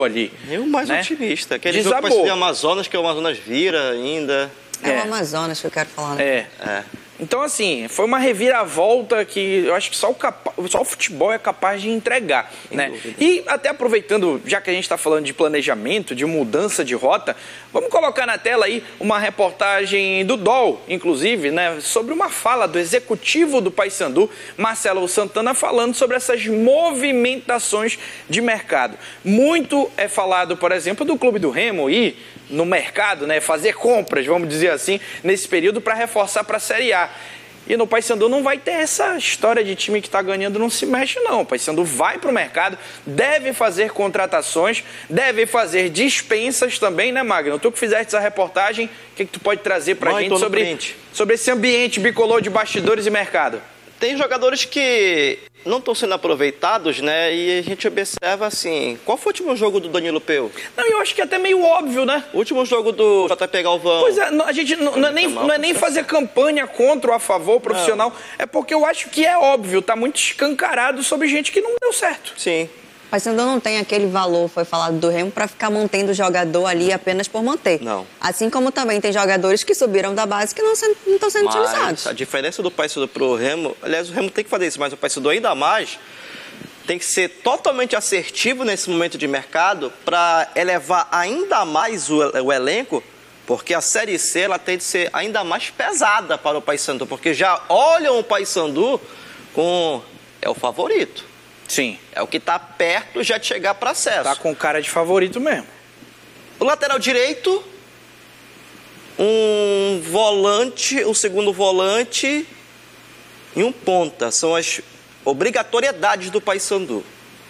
ali. Eu mais otimista. Aquele jogo vai ser Amazonas, que o Amazonas vira ainda. É o Amazonas que eu quero falar, né? Então, assim, foi uma reviravolta que eu acho que só o futebol é capaz de entregar, né? E até aproveitando, já que a gente está falando de planejamento, de mudança de rota, vamos colocar na tela aí uma reportagem do DOL, inclusive, né? Sobre uma fala do executivo do Paysandu, Marcelo Santana, falando sobre essas movimentações de mercado. Muito é falado, por exemplo, do Clube do Remo ir no mercado, né, fazer compras, vamos dizer assim, nesse período para reforçar para a Série A. E no Paysandu não vai ter essa história de time que está ganhando não se mexe, não. O Paysandu vai para o mercado, deve fazer contratações, deve fazer dispensas também, né, Magno? Tu que fizeste essa reportagem, o que tu pode trazer para a gente sobre esse ambiente bicolor de bastidores e mercado? Tem jogadores que não estão sendo aproveitados, né? E a gente observa assim, qual foi o último jogo do Danilo Peu? Não, eu acho que é até meio óbvio, né? O último jogo do JP Galvão. Pois é, a gente não é nem fazer campanha contra ou a favor profissional, é porque eu acho que é óbvio, tá muito escancarado sobre gente que não deu certo. Sim. Mas Paysandu não tem aquele valor, foi falado do Remo, para ficar mantendo o jogador ali apenas por manter. Não. Assim como também tem jogadores que subiram da base que não estão sendo utilizados. A diferença do Paysandu pro Remo, aliás, o Remo tem que fazer isso, mas o Paysandu ainda mais tem que ser totalmente assertivo nesse momento de mercado para elevar ainda mais o elenco, porque a Série C ela tem de ser ainda mais pesada para o Paysandu, porque já olham o Paysandu com... é o favorito. Sim. É o que está perto já de chegar para acesso. Tá com cara de favorito mesmo. O lateral direito, um volante, o segundo volante e um ponta. São as obrigatoriedades do Paysandu.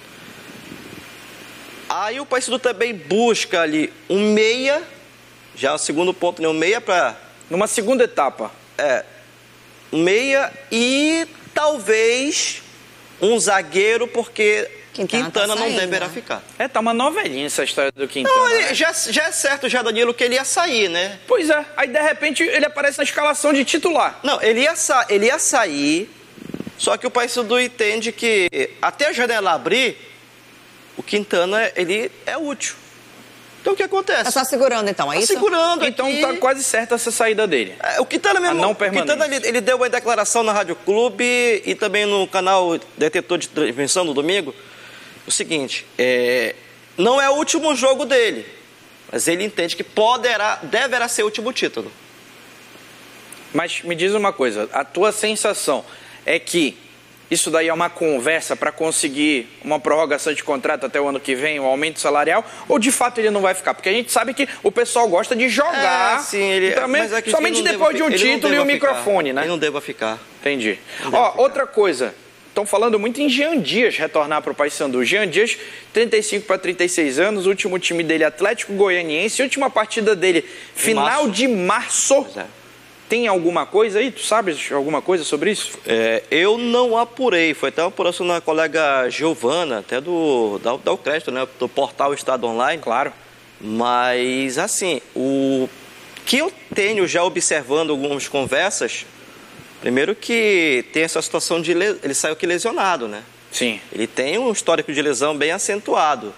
Aí o Paysandu também busca ali um meia, já o segundo ponto, né? Um meia para... numa segunda etapa. Um meia e talvez... um zagueiro, porque Quintana não deverá ficar. Tá uma novelinha essa história do Quintana. Não, né? já é certo já, Danilo, que ele ia sair, né? Pois é, aí de repente ele aparece na escalação de titular. Não, ele ia sair, só que o Paysandu entende que até a janela abrir, o Quintana, ele é útil. Então o que acontece? Tá só segurando então, é isso? Segurando então aqui. Tá quase certa essa saída dele. O Quintana mesmo. Não o Quintana permanente. ele deu uma declaração na Rádio Clube e também no canal Detetor de Transmissão no domingo. O seguinte, não é o último jogo dele, mas ele entende que deverá ser o último título. Mas me diz uma coisa, a tua sensação é que isso daí é uma conversa para conseguir uma prorrogação de contrato até o ano que vem, um aumento salarial, ou de fato ele não vai ficar? Porque a gente sabe que o pessoal gosta de jogar, também, somente depois de um título e um microfone, né? Ele não deva ficar. Entendi. Outra coisa, estão falando muito em Jean Dias retornar para o Paysandu. Jean Dias, 35 para 36 anos, o último time dele Atlético Goianiense, última partida dele, final de março. Tem alguma coisa aí? Tu sabes alguma coisa sobre isso? Eu não apurei. Foi até uma apuração da colega Giovana, até da Ucrédito, né? Do portal Estado Online. Claro. Mas, assim, o que eu tenho já observando algumas conversas, primeiro que tem essa situação de... ele saiu aqui lesionado, né? Sim. Ele tem um histórico de lesão bem acentuado.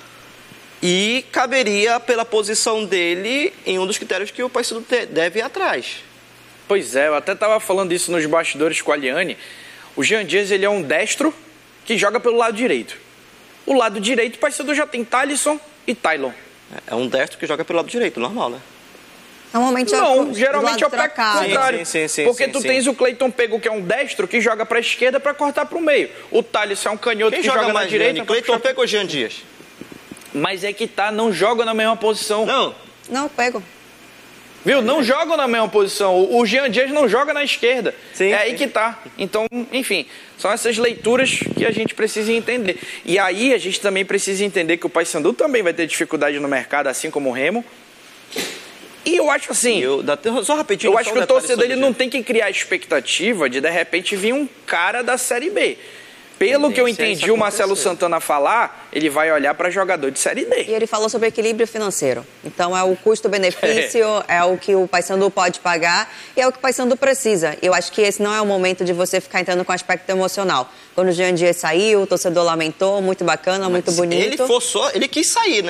E caberia, pela posição dele, em um dos critérios que o Paysandu deve ir atrás. Pois é, eu até estava falando isso nos bastidores com a Liane. O Jean Dias, ele é um destro que joga pelo lado direito. O lado direito, o Paysandu já tem Thalisson e Tylon. É um destro que joga pelo lado direito, normal, né? Normalmente geralmente é o pé contrário. Sim, porque tu tens o Cleiton Pego, que é um destro, que joga para a esquerda para cortar para o meio. O Thalisson é um canhoto que joga na direita. Cleiton Pego ou Jean Dias? Mas é que não jogam na mesma posição. Não, Pego. Viu? Não jogam na mesma posição. O Jean Dias não joga na esquerda. Aí que tá. Então, enfim, são essas leituras que a gente precisa entender. E aí a gente também precisa entender que o Paysandu também vai ter dificuldade no mercado, assim como o Remo. E eu acho assim... só rapidinho. Eu acho que o torcedor ele não tem que criar expectativa de repente vir um cara da Série B. pelo que eu entendi o Marcelo Santana falar, ele vai olhar para jogador de Série D. E ele falou sobre equilíbrio financeiro. Então, é o custo-benefício, é o que o Paysandu pode pagar e é o que o Paysandu precisa. Eu acho que esse não é o momento de você ficar entrando com aspecto emocional. Quando o Jean Dias saiu, o torcedor lamentou, muito bacana, muito bonito. Ele quis sair, né?